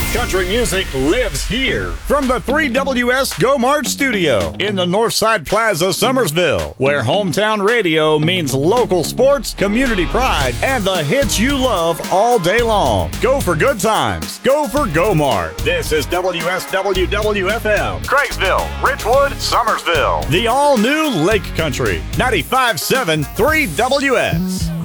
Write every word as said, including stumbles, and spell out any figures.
Country music lives here. From the three W S Go March studio in the Northside Plaza, Summersville, where hometown radio means local sports, community pride, and the hits you love all day long. Go for good times. Go for Go Mart. This is W S W W F M. Craigville, Richwood, Summersville. The all-new Lake Country. ninety-five point seven three W S.